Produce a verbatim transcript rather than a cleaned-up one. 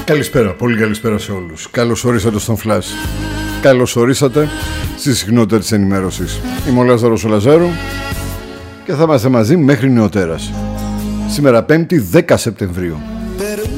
Καλησπέρα, πολύ καλησπέρα σε όλους. Καλώς ορίσατε στον Flash. Καλώς ορίσατε στη συχνότητα της ενημέρωσης. Είμαι ο Λάζαρος ο Λαζάρου και θα είμαστε μαζί μέχρι νεοτέρας. Σήμερα Πέμπτη δέκα Σεπτεμβρίου.